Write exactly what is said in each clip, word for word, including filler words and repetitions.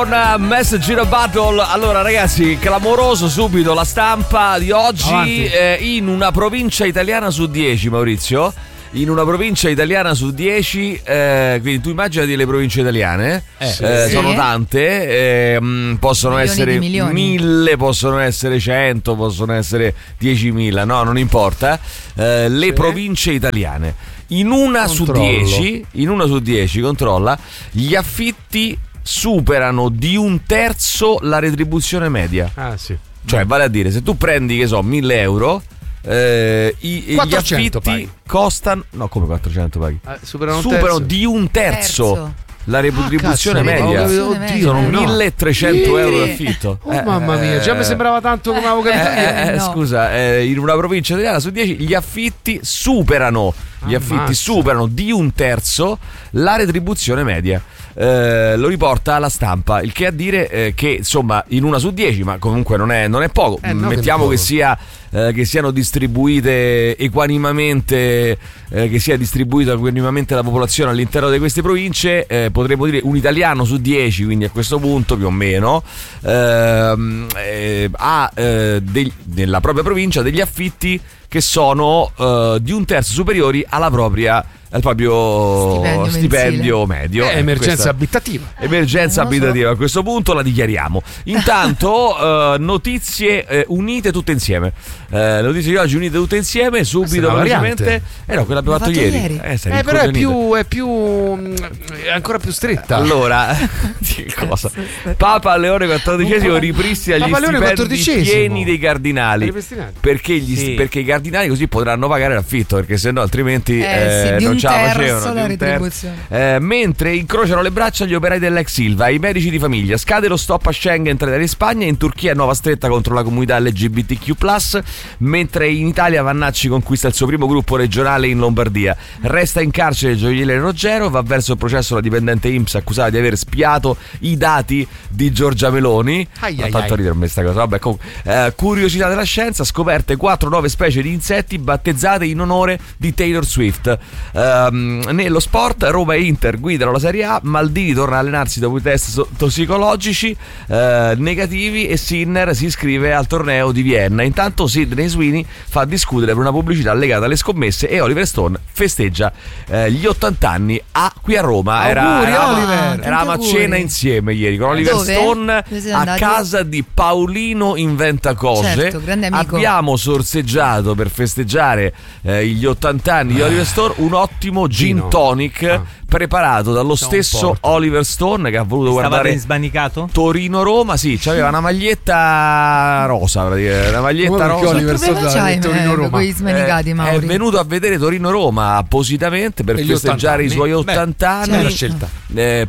Un messaggino battle. Allora ragazzi, clamoroso subito la stampa di oggi, eh, in una provincia italiana su dieci, Maurizio, in una provincia italiana su dieci, eh, quindi tu immaginati le province italiane, eh, sì. eh, Sì. sono tante, eh, mh, possono Milioni essere di milioni. mille, possono essere cento, possono essere diecimila, no, non importa, eh, le Sì. province italiane, in una Controllo. su dieci, in una su dieci, controlla, gli affitti superano di un terzo la retribuzione media. Ah, sì. Cioè, vale a dire, se tu prendi, che so, mille euro, eh, i, gli quattrocento affitti paghi. costano. No, come quattrocento paghi? Eh, superano un Superano terzo. di un terzo. Terzo. La retribuzione Ah, cazzo, media. oddio, media, sono no. milletrecento euro Sì. d'affitto. Oh, mamma mia, già mi sembrava tanto come avevo capito. Eh, eh, No. Scusa, eh, in una provincia italiana su dieci gli affitti superano gli affitti Ammazza. superano di un terzo la retribuzione media. Eh, lo riporta la stampa, il che a dire eh, che insomma in una su dieci, ma comunque non è, non è poco. Eh, no, Mettiamo che che, poco. sia eh, che siano distribuite equanimamente, eh, che sia distribuita equanimamente la popolazione all'interno di queste province, eh, potremmo dire un italiano su dieci, quindi a questo punto più o meno ehm, eh, ha eh, degli- nella propria provincia degli affitti che sono eh, di un terzo superiori alla propria al proprio Stipendio stipendio medio. È Eh, emergenza questa- abitativa. Emergenza Non lo so. abitativa, a questo punto la dichiariamo. Intanto, eh, notizie eh, unite tutte insieme. Eh, notizie di oggi unite tutte insieme, subito una velocemente. variante. Eh no, quella abbiamo L'ho fatto fatto ieri. ieri. Eh, sei Eh, però è rincoglionito. più, è più mm, è ancora più stretta. Allora, di cosa? Papa Leone quattordicesimo ripristina gli Papa Leone stipendi quattordicesimo. pieni dei cardinali. Ripristinati. Perché, gli, Sì. perché i cardinali così potranno pagare l'affitto, perché sennò altrimenti Eh, sì, di non un ce la terzo facevano. la di un terzo. retribuzione. Eh, mentre incrociano le braccia gli operai dell'ex Silva, i medici di famiglia, scade lo stop a Schengen tra Italia e Spagna, in Turchia nuova stretta contro la comunità L G B T Q plus, mentre in Italia Vannacci conquista il suo primo gruppo regionale in Lombardia, resta in carcere Gioiello Ruggero, va verso il processo la dipendente I N P S accusata di aver spiato i dati di Giorgia Meloni. Ai, Ha ai, fatto ai. ridere a me sta cosa. Vabbè, comunque, eh, curiosità della scienza, scoperte quattro nuove specie di insetti battezzate in onore di Taylor Swift. Ehm, nello sport, Roma e Inter guidano la Serie A, Maldini torna a allenarsi dopo i test so- tossicologici eh, negativi e Sinner si iscrive al torneo di Vienna. Intanto Sidney Sweeney fa discutere per una pubblicità legata alle scommesse e Oliver Stone festeggia eh, gli ottanta anni a, qui a Roma. Auguri, eravamo, Oliver. eravamo a Tanti cena auguri. insieme ieri con Oliver Dove? Stone Dove siete a andati? casa di Paolino Inventa Cose. Certo, grande amico. Abbiamo sorseggiato per festeggiare eh, gli ottanta anni di Oliver Stone un ottimo gin Gino. tonic Ah. preparato dallo C'è un stesso porto. Oliver Stone, che ha voluto Stavate guardare in sbanicato? Torino-Roma. Sì, c'aveva una maglietta rosa, praticamente, una maglietta Come perché rosa. Oliver Che problema Stone c'hai da Torino-Roma? con i smanicati, Eh, Mauri? è venuto a vedere Torino-Roma appositamente per Per gli festeggiare i ottanta suoi anni. ottanta Beh, anni. bella scelta. Eh,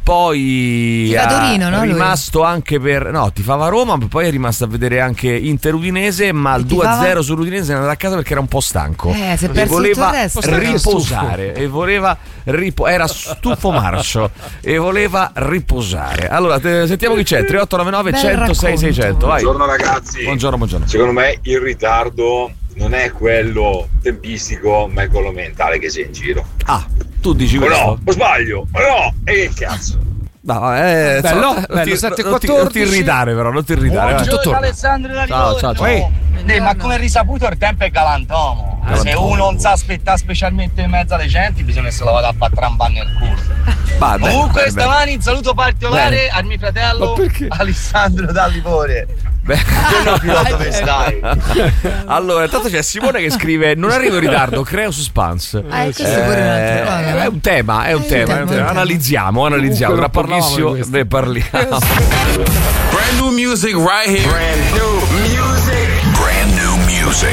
poi Tifa è Torino, no, lui? rimasto anche per no, tifava Roma, ma poi è rimasto a vedere anche Inter-Udinese, ma al E due a zero tifava? sull'Udinese è andato a casa perché era un po' stanco. Eh, si è e perso voleva tutto il resto. riposare e voleva ripo- era stufo marcio e voleva riposare. Allora, te- sentiamo chi c'è. tre otto nove nove Bel cento sei racconto. seicento, vai. Buongiorno ragazzi. Buongiorno, buongiorno. Secondo me il ritardo non è quello tempistico, ma è quello mentale che c'è in giro. Ah, tu dici O questo? no, o sbaglio, o no, e che cazzo? No, eh, Bello, insomma, non bello, ti- sette e non ti- quattordici. non ti irritare però, non ti irritare. vai. Tutto torna. Alessandro da Ciao, ciao, ciao. Livorno. Eh, ma come risaputo il tempo è galantomo. Se Galantomo. uno non sa aspettare specialmente in mezzo alle genti, bisogna che se lo vada a fare tramban nel culo. Va, bene, Comunque bene, stamani un saluto particolare Bene. al mio fratello Ma perché? Alessandro da Livore. bene. Che non pilota dove stai? Allora, intanto c'è Simone che scrive: non arrivo in ritardo, creo suspense. Ah, e questo è pure un altro cosa, Eh, no? è un tema, è un È un tema, tema, è un tema. è un tema. Analizziamo, analizziamo. Tra Comunque non pochissimo parlavamo di questo. ne parliamo. Brand new music right here. Brand new music. Brand new music.